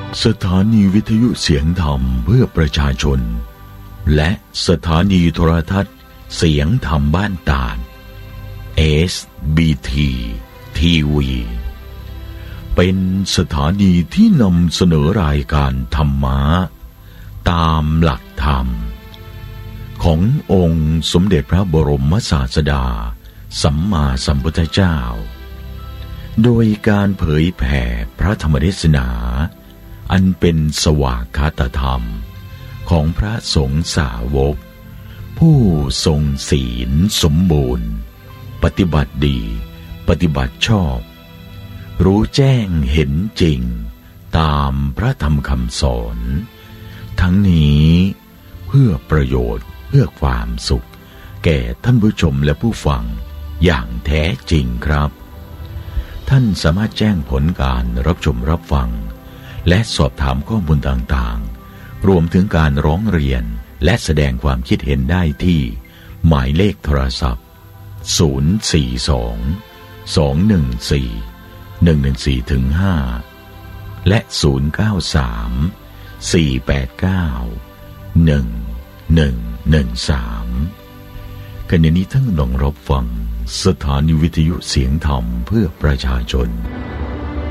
สถานีวิทยุเสียงธรรมเพื่อประชาชนและสถานีโทรทัศน์เสียงธรรมบ้านตาด SBT TV เป็นสถานีที่นำเสนอรายการธรรมะตามหลักธรรมขององค์สมเด็จพระบรมศาสดาสัมมาสัมพุทธเจ้าโดยการเผยแผ่พระธรรมเทศนาอันเป็นสวากขาตธรรมของพระสงฆ์สาวกผู้ทรงศีลสมบูรณ์ปฏิบัติดีปฏิบัติชอบรู้แจ้งเห็นจริงตามพระธรรมคำสอนทั้งนี้เพื่อประโยชน์เพื่อความสุขแก่ท่านผู้ชมและผู้ฟังอย่างแท้จริงครับท่านสามารถแจ้งผลการรับชมรับฟังและสอบถามข้อมูลต่างๆรวมถึงการร้องเรียนและแสดงความคิดเห็นได้ที่หมายเลขโทรศัพท์042-214-114-5และ093-489-1113ขณะนี้ท่านกำลังรับฟังสถานีวิทยุเสียงธรรมเพื่อประชาชน